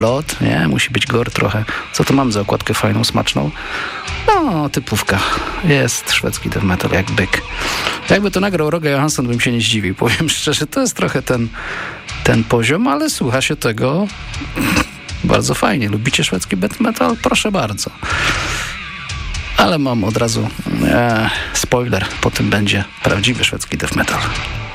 lot, nie? Musi być gore trochę. Co to mam za okładkę fajną, smaczną? No, typówka. Jest szwedzki death metal jak byk. Jakby to nagrał Roger Johansson, bym się nie zdziwił. Powiem szczerze, to jest trochę ten poziom, ale słucha się tego bardzo fajnie. Lubicie szwedzki death metal? Proszę bardzo. Ale mam od razu spoiler. Po tym będzie prawdziwy szwedzki death metal.